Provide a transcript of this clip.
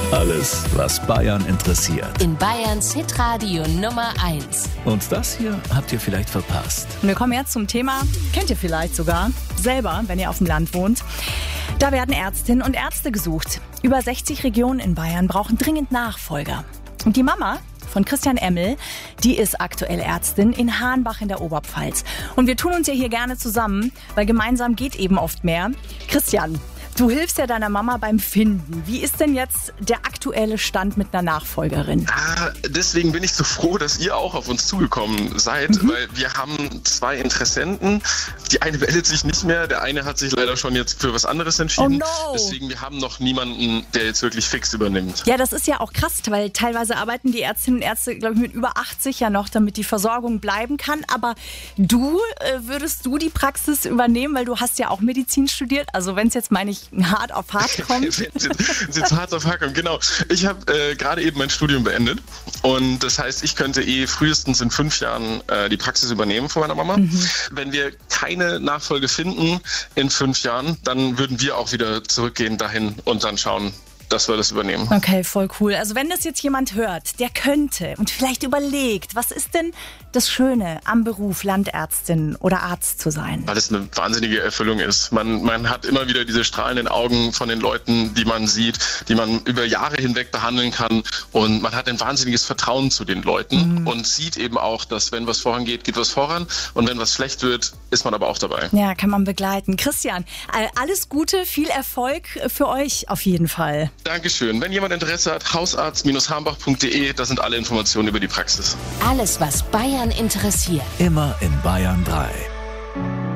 Alles, was Bayern interessiert. In Bayerns Hitradio Nummer 1. Und das hier habt ihr vielleicht verpasst. Und wir kommen jetzt zum Thema, kennt ihr vielleicht sogar, selber, wenn ihr auf dem Land wohnt. Da werden Ärztinnen und Ärzte gesucht. Über 60 Regionen in Bayern brauchen dringend Nachfolger. Und die Mama von Christian Emmel, die ist aktuell Ärztin in Hahnbach in der Oberpfalz. Und wir tun uns ja hier gerne zusammen, weil gemeinsam geht eben oft mehr. Christian, du hilfst ja deiner Mama beim Finden. Wie ist denn jetzt der aktuelle Stand mit einer Nachfolgerin? Deswegen bin ich so froh, dass ihr auch auf uns zugekommen seid, weil wir haben 2 Interessenten. Die eine meldet sich nicht mehr, der eine hat sich leider schon jetzt für was anderes entschieden. Oh no. Deswegen, wir haben noch niemanden, der jetzt wirklich fix übernimmt. Ja, das ist ja auch krass, weil teilweise arbeiten die Ärztinnen und Ärzte, glaube ich, mit über 80 ja noch, damit die Versorgung bleiben kann. Aber würdest du die Praxis übernehmen, weil du hast ja auch Medizin studiert? Also wenn es jetzt, meine ich, hart auf hart kommt. Wenn es hart auf hart kommt, genau. Ich habe gerade eben mein Studium beendet und das heißt, ich könnte frühestens in 5 Jahren die Praxis übernehmen von meiner Mama. Wenn wir keine Nachfolge finden in 5 Jahren, dann würden wir auch wieder zurückgehen dahin und dann schauen, dass wir das übernehmen. Okay, voll cool. Also wenn das jetzt jemand hört, der könnte und vielleicht überlegt, was ist denn das Schöne am Beruf, Landärztin oder Arzt zu sein? Weil es eine wahnsinnige Erfüllung ist. Man hat immer wieder diese strahlenden Augen von den Leuten, die man sieht, die man über Jahre hinweg behandeln kann und man hat ein wahnsinniges Vertrauen zu den Leuten und sieht eben auch, dass wenn was vorangeht, geht was voran und wenn was schlecht wird, ist man aber auch dabei. Ja, kann man begleiten. Christian, alles Gute, viel Erfolg für euch auf jeden Fall. Dankeschön. Wenn jemand Interesse hat, hausarzt-hambach.de, da sind alle Informationen über die Praxis. Alles, was Bayern interessiert. Immer in Bayern 3.